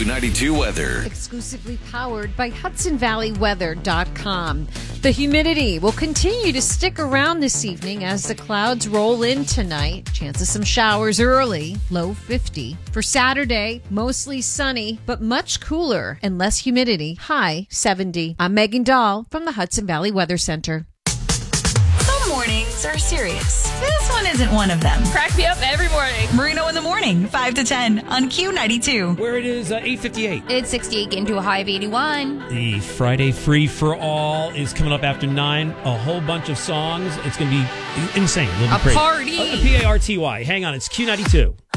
Q92 weather. Exclusively powered by HudsonValleyWeather.com. The humidity will continue to stick around this evening as the clouds roll in tonight. Chance of some showers early, low 50. For Saturday, mostly sunny, but much cooler and less humidity, high 70. I'm Megan Dahl from the Hudson Valley Weather Center. Some mornings are serious. This one isn't one of them. Crack me up every morning. Marino in the morning, 5 to 10 on Q92. Where it is 8:58. It's 68 getting to a high of 81. The Friday Free for All is coming up after 9. A whole bunch of songs. It's going to be insane. It'll be A crazy. party. P-A-R-T-Y. Hang on. It's Q92.